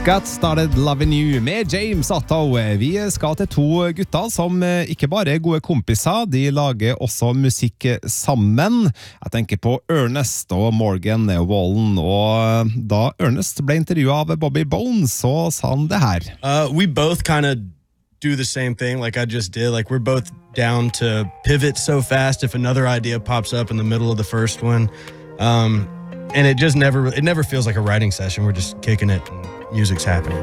Got Started Loving You med James Otto. Vi skal til to gutter som ikke bare er gode kompiser, de lager også musikk sammen. Jeg tenker på Ernest og Morgan Wallen, og da Ernest ble intervjuet av Bobby Bones, så sa han det her. We both kind of do the same thing like I just did. Like we're both down to pivot so fast if another idea pops up in the middle of the first one. And it never feels like a writing session. We're just kicking it and music's happening.